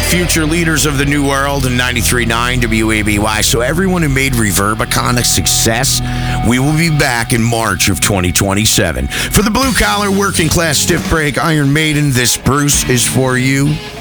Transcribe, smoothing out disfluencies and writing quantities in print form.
future leaders of the new world in 93.9 WABY. So everyone who made Reverbicon a success, we will be back in March of 2027. For the blue-collar, working-class stiff break Iron Maiden, this Bruce is for you.